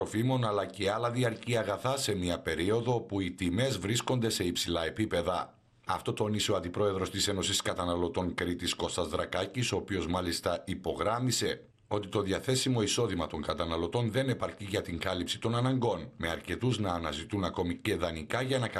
τροφίμων αλλά και άλλα διαρκή αγαθά σε μια περίοδο που οι τιμές βρίσκονται σε υψηλά επίπεδα. Αυτό τόνισε ο Αντιπρόεδρος της Ένωσης Καταναλωτών Κρήτης Κώστας Δρακάκης, ο οποίος μάλιστα υπογράμμισε ότι το διαθέσιμο εισόδημα των καταναλωτών δεν επαρκεί για την κάλυψη των αναγκών, με αρκετούς να αναζητούν ακόμη και δανεικά για να